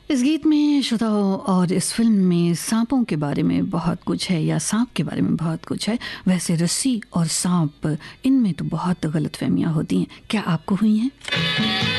इस गीत में श्रोताओं और इस फिल्म में सांपों के बारे में बहुत कुछ है, या सांप के बारे में बहुत कुछ है। वैसे रस्सी और सांप, इनमें तो बहुत गलतफहमियां होती हैं। क्या आपको हुई हैं?